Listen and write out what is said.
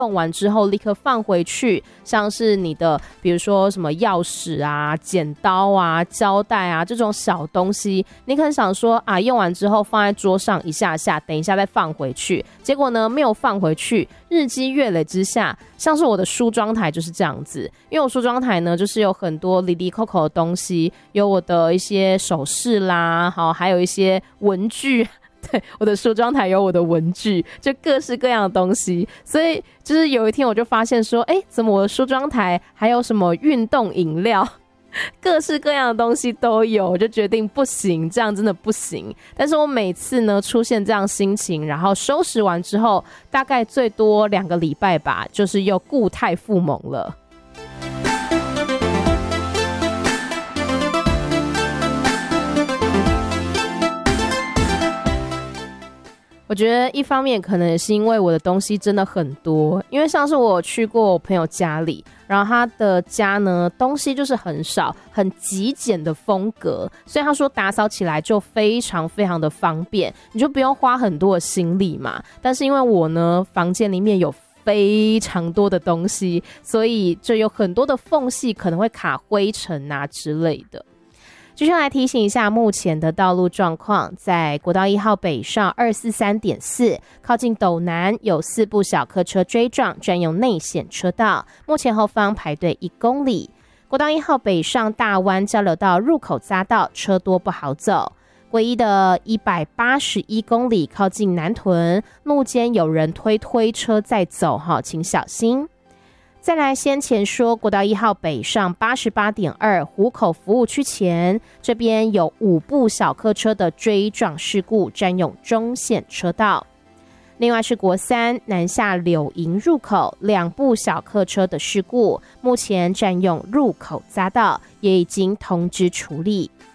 用完之后立刻放回去，像是你的比如说什么钥匙啊、剪刀啊、胶带啊这种小东西，你可能想说啊，用完之后放在桌上一下下，等一下再放回去，结果呢没有放回去，日积月累之下，像是我的梳妆台就是这样子，因为我梳妆台呢就是有很多里里扣扣的东西，有我的一些首饰啦，好，还有一些文具。对，我的梳妆台有我的文具，就各式各样的东西，所以就是有一天我就发现说，怎么我的梳妆台还有什么运动饮料，各式各样的东西都有，我就决定不行，这样真的不行。但是我每次呢出现这样心情，然后收拾完之后，大概最多2个礼拜吧，就是又固态复萌了。我觉得一方面可能也是因为我的东西真的很多，因为像是我去过我朋友家里，然后他的家呢东西就是很少，很极简的风格，所以他说打扫起来就非常非常的方便，你就不用花很多的心力嘛。但是因为我呢房间里面有非常多的东西，所以就有很多的缝隙可能会卡灰尘啊之类的。继续来提醒一下目前的道路状况，在国道1号北上 243.4 靠近斗南有4部小客车追撞，占用内线车道，目前后方排队1公里。国道1号北上大湾交流道入口匝道车多不好走。唯一的181公里靠近南屯，路肩有人推车在走，请小心。再来先前说国道1号北上 88.2 湖口服务区前，这边有5部小客车的追撞事故，占用中线车道。另外是国3南下柳营入口2部小客车的事故，目前占用入口匝道，也已经通知处理。